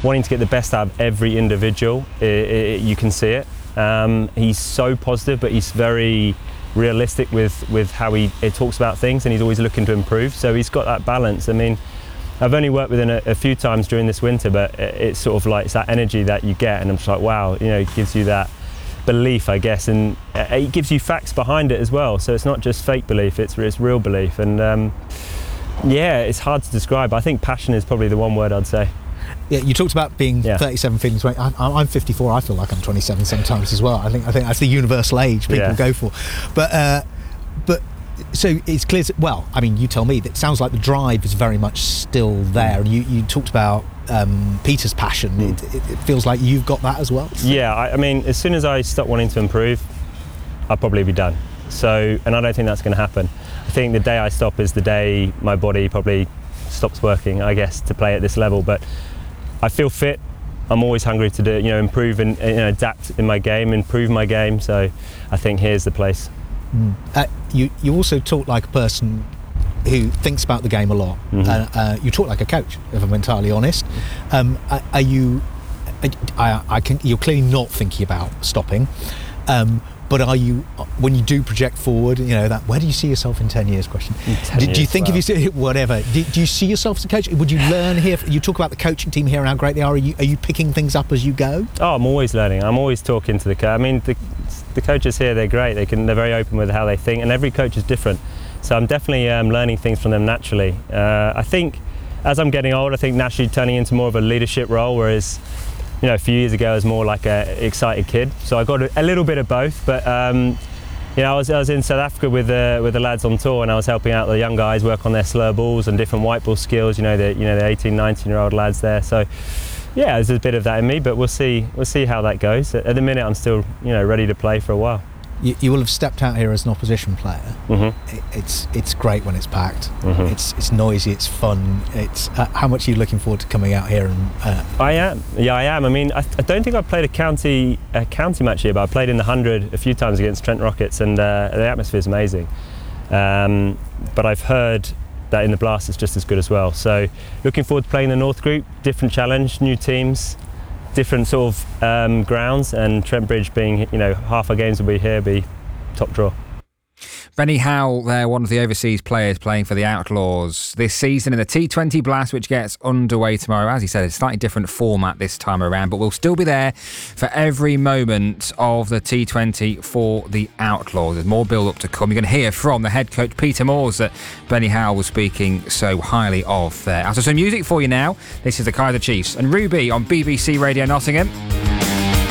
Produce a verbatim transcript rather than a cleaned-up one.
wanting to get the best out of every individual. It, it, you can see it. Um, he's so positive, but he's very realistic with, with how he, he talks about things, and he's always looking to improve. So he's got that balance. I mean, I've only worked with him a, a few times during this winter, but it, it's sort of like it's that energy that you get, and I'm just like, wow, you know, it gives you that belief, I guess, and it gives you facts behind it as well. So it's not just fake belief, it's, it's real belief. And um, yeah, it's hard to describe. I think passion is probably the one word I'd say. Yeah, you talked about being yeah. thirty-seven, feeling twenty. I, I'm fifty-four. I feel like I'm twenty-seven sometimes as well. I think I think that's the universal age people yeah. go for. But uh, but so it's clear. Well, I mean, you tell me. It sounds like the drive is very much still there. And you, you talked about um, Peter's passion. Mm. It, it, it feels like you've got that as well. So. Yeah, I, I mean, as soon as I stop wanting to improve, I'll probably be done. So, and I don't think that's going to happen. I think the day I stop is the day my body probably stops working, I guess, to play at this level. But I feel fit. I'm always hungry to do, you know, improve and you know, adapt in my game, improve my game. So I think here's the place. Mm. Uh, you you also talk like a person who thinks about the game a lot. Mm-hmm. uh, uh, you talk like a coach, if I'm entirely honest. Um, are, are you? I, I can. You're clearly not thinking about stopping. Um, But are you, when you do project forward, you know, that, where do you see yourself in ten years question? ten do, years, do you think wow. of you, whatever, do, do you see yourself as a coach? Would you learn here? You talk about the coaching team here and how great they are. Are you, are you picking things up as you go? Oh, I'm always learning. I'm always talking to the coach. I mean, the, the coaches here, they're great. They can, they're very open with how they think, and every coach is different. So I'm definitely um, learning things from them naturally. Uh, I think as I'm getting older, I think naturally turning into more of a leadership role, whereas you know, a few years ago I was more like an excited kid. So I got a, a little bit of both, but um, you know, I was, I was in South Africa with the with the lads on tour, and I was helping out the young guys work on their slur balls and different white ball skills. You know, the you know the eighteen, nineteen year old lads there. So yeah, there's a bit of that in me, but we'll see we'll see how that goes. At the minute, I'm still you know ready to play for a while. You, you will have stepped out here as an opposition player. Mm-hmm. It, it's it's great when it's packed. Mm-hmm. It's it's noisy. It's fun. It's uh, how much are you looking forward to coming out here? And uh, I am. Yeah, I am. I mean, I, I don't think I've played a county a county match here, but I played in the hundred a few times against Trent Rockets, and uh, the atmosphere is amazing. Um, but I've heard that in the Blast it's just as good as well. So looking forward to playing the North Group. Different challenge, new teams, different sort of um, grounds, and Trent Bridge being, you know, half our games will be here, be top draw. Benny Howell, they're one of the overseas players playing for the Outlaws this season in the T twenty Blast, which gets underway tomorrow. As he said, it's a slightly different format this time around, but we'll still be there for every moment of the T twenty for the Outlaws. There's more build-up to come. You're going to hear from the head coach, Peter Moores, that Benny Howell was speaking so highly of there. So some music for you now. This is the Kaiser Chiefs and Ruby on B B C Radio Nottingham.